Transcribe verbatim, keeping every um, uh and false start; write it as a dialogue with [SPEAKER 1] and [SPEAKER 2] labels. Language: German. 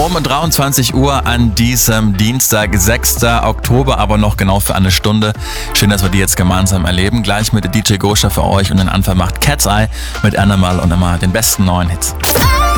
[SPEAKER 1] Um dreiundzwanzig Uhr an diesem Dienstag, sechster Oktober, aber noch genau für eine Stunde. Schön, dass wir die jetzt gemeinsam erleben. Gleich mit der D J Gosha für euch und den Anfang macht Cat's Eye mit Animal und immer den besten neuen Hits.